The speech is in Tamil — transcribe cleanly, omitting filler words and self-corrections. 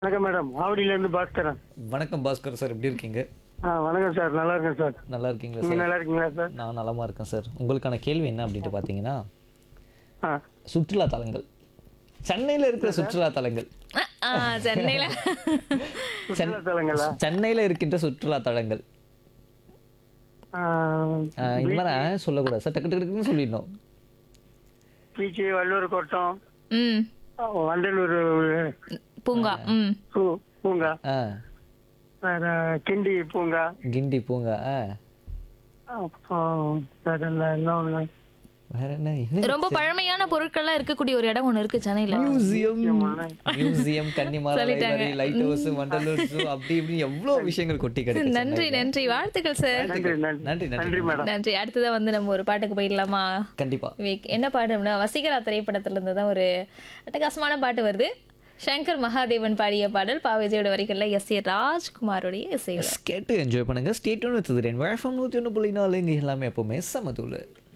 வணக்கம் மேடம். ஆவடியிலேருந்து பாஸ்கரன். வணக்கம் பாஸ்கர் சார், எப்படி இருக்கீங்க? வணக்கம் சார். நல்லா இருக்கேன் சார். நல்லா இருக்கீங்களா நீங்கள் சார்? நல்லா இருக்கீங்களா சார்? நான் நலமா இருக்கேன் சார். உங்களுக்கான கேள்வி என்ன அப்படின்ட்டு பார்த்தீங்கன்னா, ஆ சுற்றுலா தலங்கள். சென்னையில் இருக்கிற சுற்றுலா தலங்கள். சென்னையில சுற்றுலாத்தலங்களா? சென்னையில் இருக்கின்ற சுற்றுலா தலங்கள். இந்த மாதிரி சொல்லக்கூடாது சார், டக்கு டக்குன்னு சொல்லிடணும். பீச்சு, வள்ளூர் கோட்டம், ம் வண்டலூர் பூங்கா. ம் பூங்கா, ஆ வேற கிண்டி பூங்கா, கிண்டி பூங்கா. அப்புறம் வேற இன்னொன்று வேற என்ன? என்ன? ரொம்ப பழமையான பொருட்கள்லாம் இருக்கக்கூடிய ஒரு இடம் ஒண்ணு இருக்கு சென்னையில. மியூசியம், கன்னிமாரா சொல்லிட்டாங்க. Library, light house, Vandalur zoo, அப்படி இப்படி எவ்வளோ விஷயங்கள் கொட்டி கிடக்கு நன்றி சென்னையில. நன்றி, வாழ்த்துக்கள் சார். நன்றி நன்றி, நன்றி நன்றி. நன்றி மேடம். நன்றி. அடுத்ததான் வந்து நம்ம ஒரு பாட்டுக்கு போயிடலாமா? கண்டிப்பா. விவேக், என்ன பாட்டு அப்படின்னா வசீகரா திரைப்படத்துல இருந்து தான் ஒரு அட்டகாசமான பாட்டு வருது. சங்கர் மகாதேவன் பாடிய பாடல், பாவேஜியோட வரிகள்ல எஸ் ஏ ராஜ்குமாரோடைய இசையில. கேட்டு என்ஜாய் பண்ணுங்க. ஸ்டே டியூன் வித் ரெயின் வழக்கம் 101.4 இங்க எல்லாமே எப்பவுமே சமதூளு.